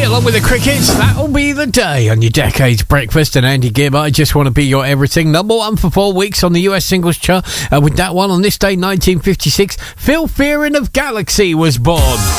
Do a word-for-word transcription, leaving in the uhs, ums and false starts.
along with the Crickets. That'll be the day on your Decades Breakfast. And Andy Gibb, I Just Want to Be Your Everything. Number one for four weeks on the U S singles chart. Uh, with that one on this day, nineteen fifty-six, Phil Fearon of Galaxy was born.